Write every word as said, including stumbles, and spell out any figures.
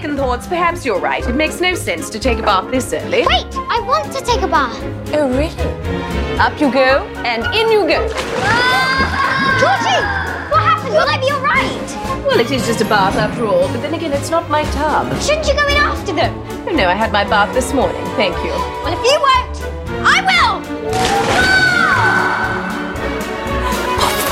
second thoughts, perhaps you're right. It makes no sense to take a bath this early. Wait, I want to take a bath. Oh, really? Up you go, and in you go. Ah! Georgie, what happened? Will I be all right? Well, it is just a bath after all, but then again, it's not my tub. Shouldn't you go in after them? Oh, no, I had my bath this morning, thank you. Well, if you weren't